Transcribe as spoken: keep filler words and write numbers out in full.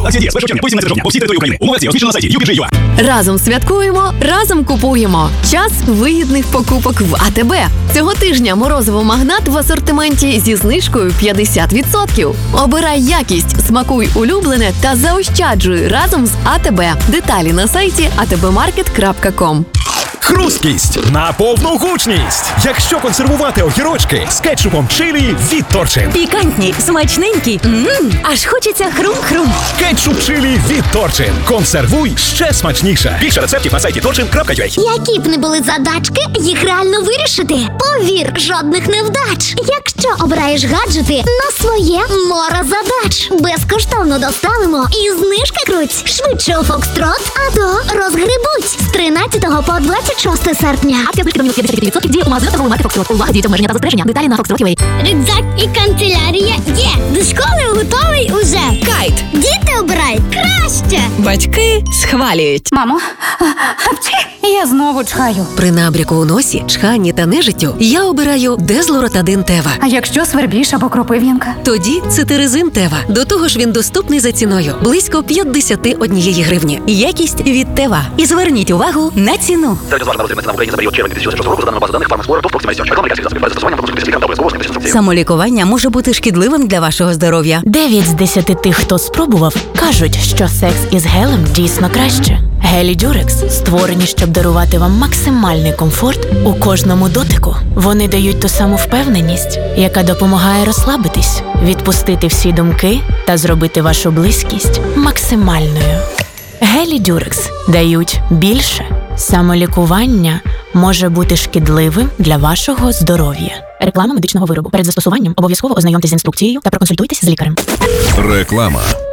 Акція діє з першого червня по вісімнадцяте жовтня по всій території України. Умови акції розміщено на сайті ю пі джей точка ю а. Разом святкуємо, разом купуємо. Час вигідних покупок в а те бе. Цього тижня морозиво магнат в асортименті зі знижкою п'ятдесят відсотків. Обирай якість, смакуй улюблене та заощаджуй разом з а те бе. Деталі на сайті а те бе маркет крапка ком. Хрусткість на повну гучність. Якщо консервувати огірочки з кетчупом чилі від Торчин. Пікантні, смачненькі. Ммм, аж хочеться хрум-хрум. Кетчуп чилі від Торчин. Консервуй ще смачніше. Більше рецептів на сайті торчин крапка ю а. Які б не були задачки, їх реально вирішити. Повір, жодних невдач. Якщо обираєш гаджети на своє море задач. Безкоштовно доставимо і знижки круть. Швидше у Фокстрот, а то розгребуть. З тринадцятого по двадцять шосте серпня. Акція знижки до мінус п'ятдесят відсотків діє у магазинах торгової марки Фокстрот. Увага, діють обмеження та застереження. Деталі на фокстрот крапка ю а. Рюкзак і канцелярія є. До школи готовий уже. Кайт. Діти обирають краще. Батьки схвалюють. Мамо, я знову чхаю. При набряку у носі, чханні та нежиттю я обираю Дезлоротадин Тева. А якщо свербіж або кропив'янка? Тоді цитиризин Тева. До того ж він доступний за ціною. Близько п'ятдесят однієї гривні. Якість від Тева. І зверніть увагу на ціну. Середньозважена розмірна ціна в Україні за період червня дві тисячі шостого року за даними бази даних Фармакспорт ТОВ Proxima Research. Реклама лікарських засобів без застосування та консультаційних та обов'язково інструкції. Самолікування може бути шкідливим для вашого здоров'я. Дев'ять з десяти тих, хто спробував, кажуть, що секс із гелем дійсно краще. Гелі Дюрекс створені, щоб дарувати вам максимальний комфорт у кожному дотику. Вони дають ту саму впевненість, яка допомагає розслабитись, відпустити всі думки та зробити вашу близькість максимальною. Гелі Дюрекс дають більше. Самолікування може бути шкідливим для вашого здоров'я. Реклама медичного виробу. Перед застосуванням обов'язково ознайомтесь з інструкцією та проконсультуйтесь з лікарем. Реклама.